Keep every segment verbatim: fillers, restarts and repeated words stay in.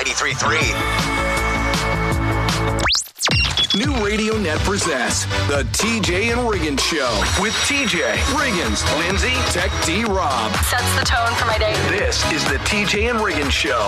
ninety-three point three. New Radio Net presents the T J and Riggins Show with T J, Riggins, Lindsay, Tech D Rob. Sets the tone for my day. This is the T J and Riggins Show.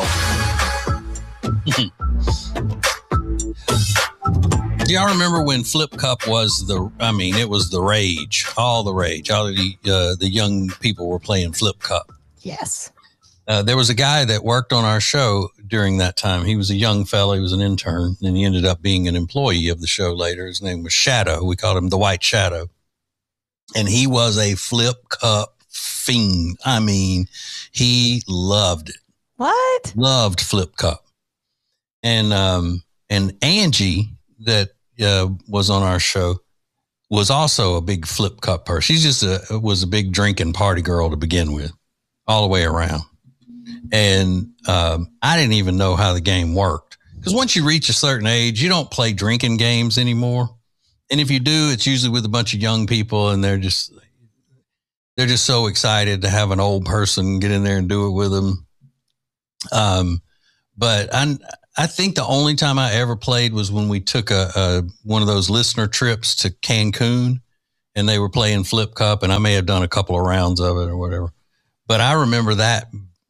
Do y'all remember when Flip Cup was the, I mean, it was the rage, all the rage. All of the, uh, the young people were playing Flip Cup. Yes. Uh, there was a guy that worked on our show during that time. He was a young fellow. He was an intern, and he ended up being an employee of the show later. His name was Shadow. We called him the White Shadow. And he was a Flip Cup fiend. I mean, he loved it. What? Loved Flip Cup. And, um, and Angie that uh, was on our show was also a big Flip Cup person. She's just a, was a big drinking party girl to begin with, all the way around. And um, I didn't even know how the game worked, because once you reach a certain age, you don't play drinking games anymore. And if you do, it's usually with a bunch of young people, and they're just they're just so excited to have an old person get in there and do it with them. Um, but I I think the only time I ever played was when we took a, a one of those listener trips to Cancun, and they were playing Flip Cup, and I may have done a couple of rounds of it or whatever. But I remember that.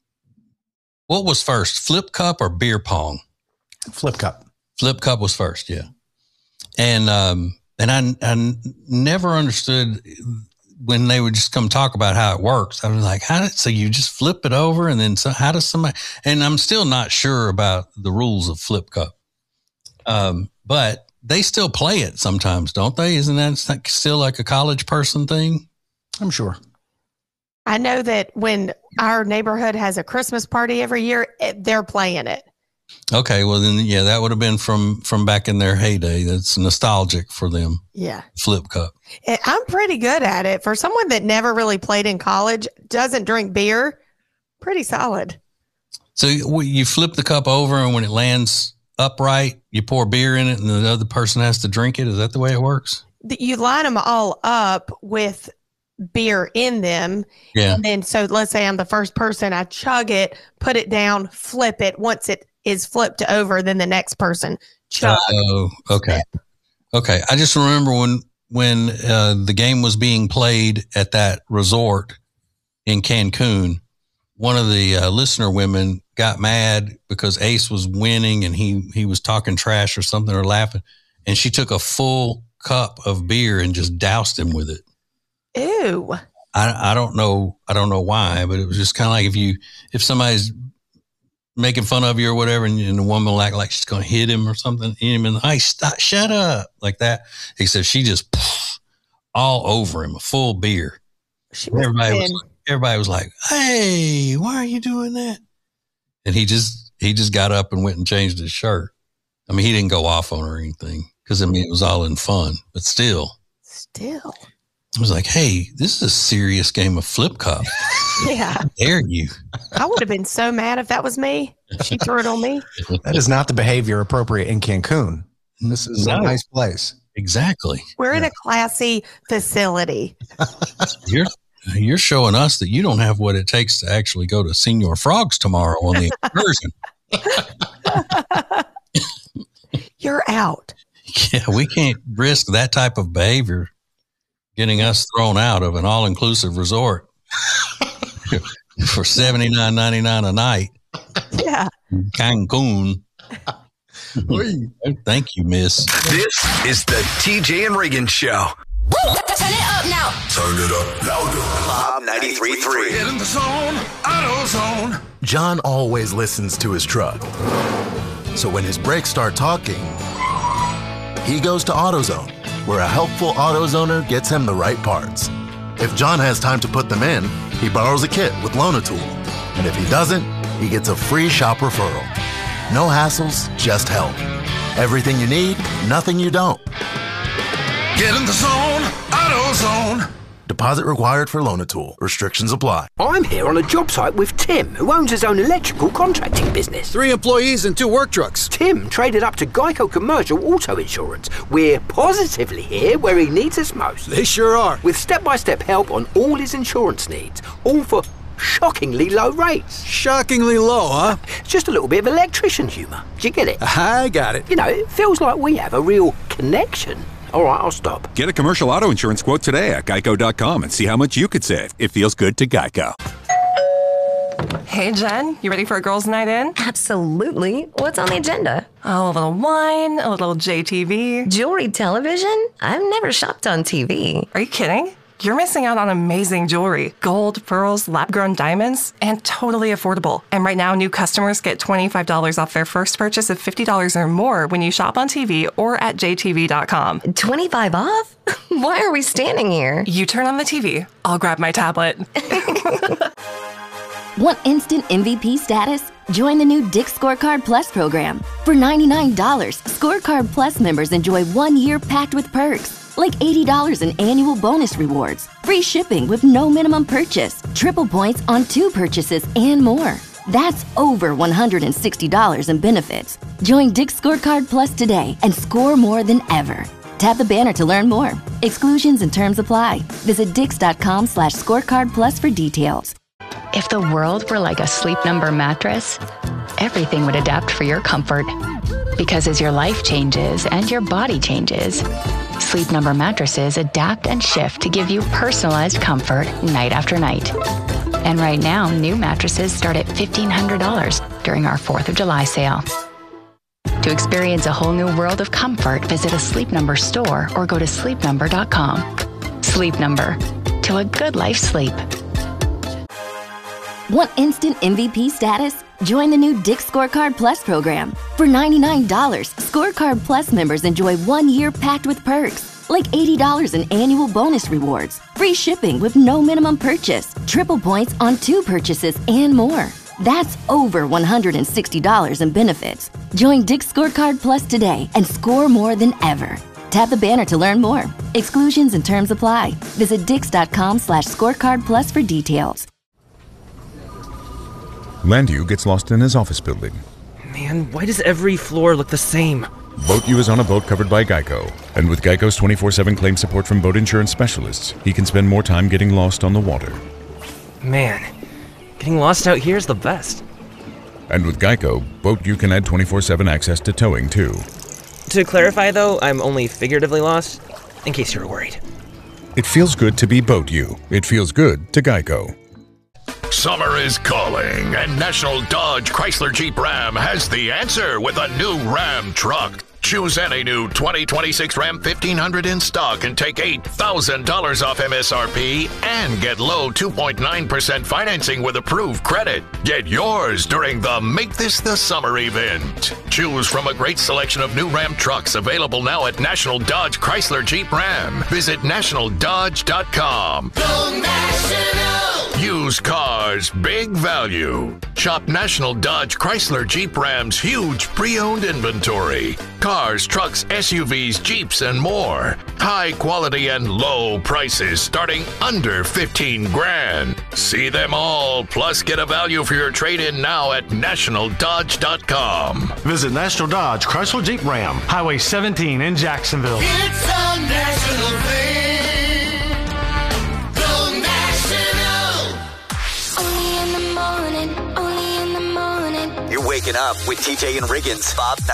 What was first, Flip Cup or beer pong? Flip Cup. Flip Cup was first, yeah. And um, and I, I never understood when they would just come talk about how it works. I was like, how did, so you just flip it over, and then so how does somebody, and I'm still not sure about the rules of Flip Cup. Um, but they still play it sometimes, don't they? Isn't that still like a college person thing? I'm sure. I know that when our neighborhood has a Christmas party every year, it, they're playing it. Okay, well then, yeah, that would have been from from back in their heyday. That's nostalgic for them. Yeah, Flip Cup. It, I'm pretty good at it. For someone that never really played in college, doesn't drink beer, pretty solid. So you flip the cup over, and when it lands upright, you pour beer in it, and the other person has to drink it. Is that the way it works? You line them all up with beer in them. Yeah. And then, so let's say I'm the first person, I chug it, put it down, flip it. Once it is flipped over, then the next person chug. Oh, okay. Flip. Okay. I just remember when, when uh, the game was being played at that resort in Cancun, one of the uh, listener women got mad because Ace was winning, and he, he was talking trash or something, or laughing. And she took a full cup of beer and just doused him with it. Ew. I, I don't know. I don't know why, but it was just kind of like if you, if somebody's making fun of you or whatever, and, and the woman will act like she's going to hit him or something, hit him in the eye, stop, shut up, like that. Except she just poof, all over him, a full beer. She was everybody was, everybody was like, "Hey, why are you doing that?" And he just, he just got up and went and changed his shirt. I mean, he didn't go off on her or anything, because I mean, it was all in fun, but still, still. I was like, hey, this is a serious game of Flip Cup. Yeah. How dare you? I would have been so mad if that was me. She threw it on me. That is not the behavior appropriate in Cancun. This is no. a nice place. Exactly. We're yeah. in a classy facility. You're you're showing us that you don't have what it takes to actually go to Senior Frogs tomorrow on the excursion. You're out. Yeah, we can't risk that type of behavior getting us thrown out of an all-inclusive resort for seventy-nine ninety-nine a night. Yeah. Cancun. Thank you, miss. This is the T J and Riggins Show. Woo! Turn it up now. Turn it up louder. Club ninety-three point three. Get in the zone, AutoZone. John always listens to his truck. So when his brakes start talking, he goes to AutoZone, where a helpful AutoZoner gets him the right parts. If John has time to put them in, he borrows a kit with Loan-A-Tool. And if he doesn't, he gets a free shop referral. No hassles, just help. Everything you need, nothing you don't. Get in the zone, AutoZone. Deposit required for Loan-A-Tool. Restrictions apply. I'm here on a job site with Tim, who owns his own electrical contracting business. Three employees and two work trucks. Tim traded up to Geico Commercial Auto Insurance. We're positively here where he needs us most. They sure are. With step-by-step help on all his insurance needs. All for shockingly low rates. Shockingly low, huh? Just a little bit of electrician humour. Do you get it? I got it. You know, it feels like we have a real connection. All right, I'll stop. Get a commercial auto insurance quote today at geico dot com and see how much you could save. It feels good to Geico. Hey, Jen, you ready for a girls' night in? Absolutely. What's on the agenda? Oh, a little wine, a little J T V. Jewelry television? I've never shopped on T V. Are you kidding? You're missing out on amazing jewelry. Gold, pearls, lab-grown diamonds, and totally affordable. And right now, new customers get twenty-five dollars off their first purchase of fifty dollars or more when you shop on T V or at j t v dot com. twenty-five off? Why are we standing here? You turn on the T V. I'll grab my tablet. Want instant M V P status? Join the new Dick's Scorecard Plus program. For ninety-nine dollars, Scorecard Plus members enjoy one year packed with perks, like eighty dollars in annual bonus rewards, free shipping with no minimum purchase, triple points on two purchases, and more. That's over one hundred sixty dollars in benefits. Join Dick's Scorecard Plus today and score more than ever. Tap the banner to learn more. Exclusions and terms apply. Visit dix.com slash scorecard plus for details. If the world were like a Sleep Number mattress, everything would adapt for your comfort. Because as your life changes and your body changes, Sleep Number mattresses adapt and shift to give you personalized comfort night after night. And right now, new mattresses start at fifteen hundred dollars during our fourth of July sale. To experience a whole new world of comfort, visit a Sleep Number store or go to sleep number dot com. Sleep Number. To a good life sleep. Want instant M V P status? Join the new Dick's Scorecard Plus program. For ninety-nine dollars, Scorecard Plus members enjoy one year packed with perks, like eighty dollars in annual bonus rewards, free shipping with no minimum purchase, triple points on two purchases, and more. That's over one hundred sixty dollars in benefits. Join Dick's Scorecard Plus today and score more than ever. Tap the banner to learn more. Exclusions and terms apply. Visit dix.com slash scorecard plus for details. Landu gets lost in his office building. Man, why does every floor look the same? BoatU is on a boat covered by Geico. And with Geico's twenty-four seven claim support from boat insurance specialists, he can spend more time getting lost on the water. Man, getting lost out here is the best. And with Geico, BoatU can add twenty-four seven access to towing, too. To clarify, though, I'm only figuratively lost, in case you're worried. It feels good to be BoatU. It feels good to Geico. Summer is calling, and National Dodge Chrysler Jeep Ram has the answer with a new Ram truck. Choose any new twenty twenty-six Ram fifteen hundred in stock and take eight thousand dollars off M S R P and get low two point nine percent financing with approved credit. Get yours during the Make This the Summer event. Choose from a great selection of new Ram trucks available now at National Dodge Chrysler Jeep Ram. Visit national dodge dot com. Go National! Used cars, big value. Shop National Dodge Chrysler Jeep Ram's huge pre-owned inventory. Cars, trucks, S U Vs, Jeeps, and more. High quality and low prices starting under fifteen grand. See them all, plus get a value for your trade-in now at national dodge dot com. Visit National Dodge Chrysler Jeep Ram, Highway seventeen in Jacksonville. It's a national thing. Go National! Only in the morning, only in the morning. You're waking up with T J and Riggins. Bob